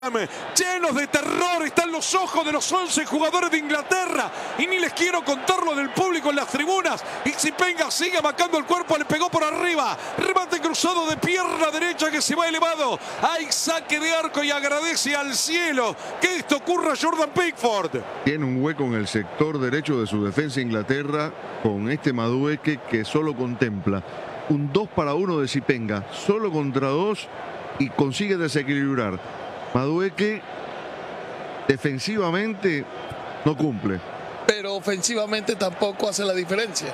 Llenos de terror están los ojos de los 11 jugadores de Inglaterra y ni les quiero contar lo del público en las tribunas. Y Zipenga sigue amacando el cuerpo, le pegó por arriba, remate cruzado de pierna derecha que se va elevado. Hay saque de arco y agradece al cielo que esto ocurra a Jordan Pickford. Tiene un hueco en el sector derecho de su defensa Inglaterra con este Madueke que solo contempla un 2-1 de Zipenga, solo contra 2 y consigue desequilibrar. Madueke defensivamente no cumple, pero ofensivamente tampoco hace la diferencia.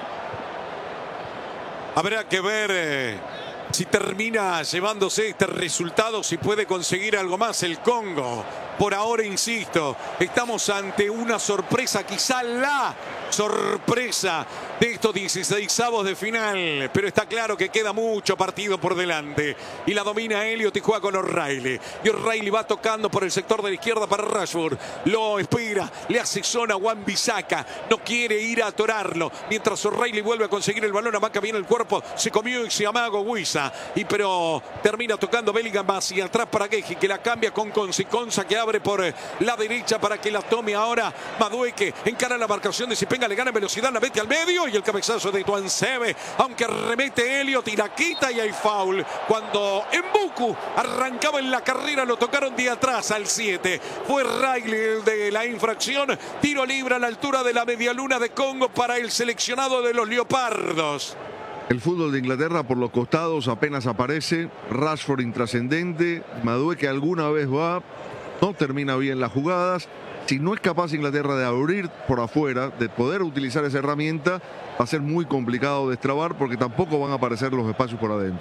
Habrá que ver si termina llevándose este resultado, si puede conseguir algo más el Congo. Por ahora, insisto, estamos ante una sorpresa, quizá la sorpresa de estos 16avos de final, pero está claro que queda mucho partido por delante y la domina Elliot y juega con O'Reilly y O'Reilly va tocando por el sector de la izquierda para Rashford, lo espera, le hace zona a Wan-Bissaka, no quiere ir a atorarlo, mientras O'Reilly vuelve a conseguir el balón, amaca bien el cuerpo, se comió y se amago Wissa, pero termina tocando Bellingham hacia atrás para Guehi, que la cambia con Conza, que abre por la derecha para que la tome ahora Madueke, encara la marcación de Zipenga, le gana velocidad, la mete al medio y el cabezazo de Tuansebe, aunque remete Elliot y la quita y hay foul. Cuando Mbuku arrancaba en la carrera lo tocaron de atrás al 7. Fue Riley el de la infracción. Tiro libre a la altura de la medialuna de Congo para el seleccionado de los Leopardos. El fútbol de Inglaterra por los costados apenas aparece. Rashford intrascendente. Madueke alguna vez va, no termina bien las jugadas. Si no es capaz Inglaterra de abrir por afuera, de poder utilizar esa herramienta, va a ser muy complicado destrabar porque tampoco van a aparecer los espacios por adentro.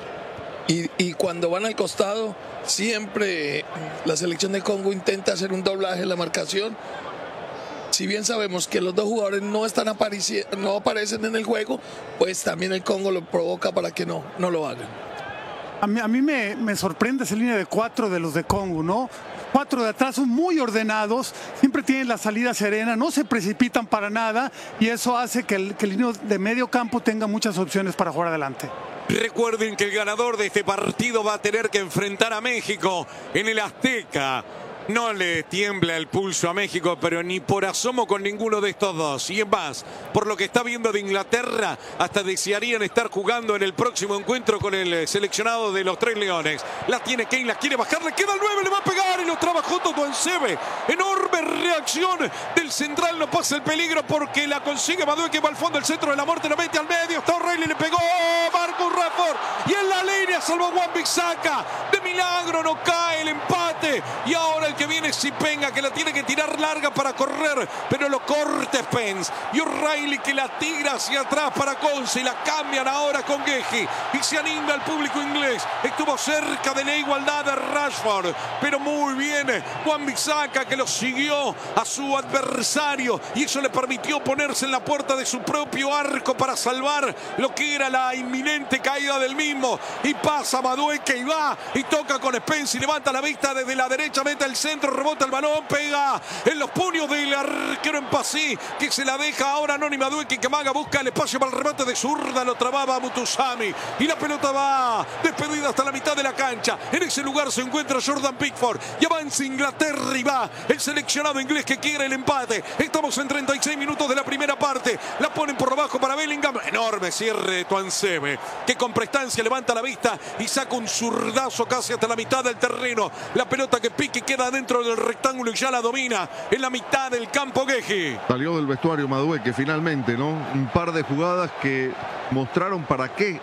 Y cuando van al costado, siempre la selección de Congo intenta hacer un doblaje en la marcación. Si bien sabemos que los dos jugadores no aparecen en el juego, pues también el Congo lo provoca para que no lo hagan. A mí me sorprende esa línea de 4 de los de Congo, ¿no? 4 de atrás son muy ordenados, siempre tienen la salida serena, no se precipitan para nada y eso hace que el línea de medio campo tenga muchas opciones para jugar adelante. Recuerden que el ganador de este partido va a tener que enfrentar a México en el Azteca. No le tiembla el pulso a México, pero ni por asomo con ninguno de estos dos. Y es más, por lo que está viendo de Inglaterra, hasta desearían estar jugando en el próximo encuentro con el seleccionado de los Tres Leones. La tiene Kane, la quiere bajar, le queda el 9, le va a pegar y lo trabajó Tuansebe. Enorme reacción del central, no pasa el peligro porque la consigue Madueke, va al fondo, el centro de la muerte, lo mete al medio, está O'Reilly, le pegó Marcus Rashford y en la línea salvó Wan-Bissaka. De milagro no cae el empate y ahora el que viene es Zipenga, que la tiene que tirar larga para correr, pero lo corta Spence y O'Reilly que la tira hacia atrás para Conza y la cambian ahora con Guehi y se anima al público inglés. Estuvo cerca de la igualdad de Rashford, pero muy bien Wan-Bissaka que lo siguió a su adversario y eso le permitió ponerse en la puerta de su propio arco para salvar lo que era la inminente caída del mismo. Y pasa Madueke y va y toca con Spence y levanta la vista desde la derecha, mete el centro, rebota el balón, pega en los puños del arquero en Pasí, que se la deja ahora Noni Madueke, que Maga busca el espacio para el remate de zurda, lo trababa Mutusami y la pelota va despedida hasta la mitad de la cancha. En ese lugar se encuentra Jordan Pickford y avanza Inglaterra y va el seleccionado inglés que quiere el empate. Estamos en 36 minutos de la primera parte, la ponen por abajo para Bellingham, enorme cierre de Tuansebe, que con prestancia levanta la vista y saca un zurdazo casi hasta la mitad del terreno. La pelota que pique queda dentro del rectángulo y ya la domina en la mitad del campo Guehi. Salió del vestuario Madueke finalmente, ¿no? Un par de jugadas que mostraron para qué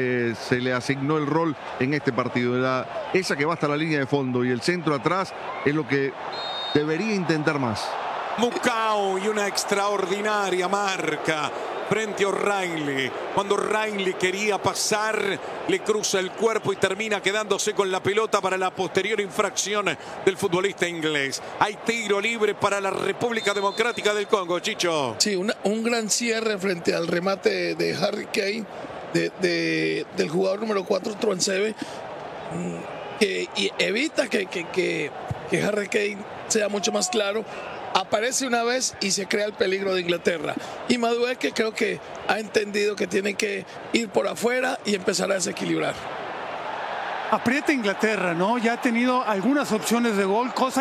se le asignó el rol en este partido. Esa que va hasta la línea de fondo y el centro atrás es lo que debería intentar más. Mukau y una extraordinaria marca frente a O'Reilly. Cuando O'Reilly quería pasar, le cruza el cuerpo y termina quedándose con la pelota para la posterior infracción del futbolista inglés. Hay tiro libre para la República Democrática del Congo, Chicho. Sí, un gran cierre frente al remate de Harry Kane, del jugador número 4, Tuansebe, que evita que Harry Kane sea mucho más claro. Aparece una vez y se crea el peligro de Inglaterra. Y Madueke creo que ha entendido que tiene que ir por afuera y empezar a desequilibrar. aprieta Inglaterra, ¿no? Ya ha tenido algunas opciones de gol, cosa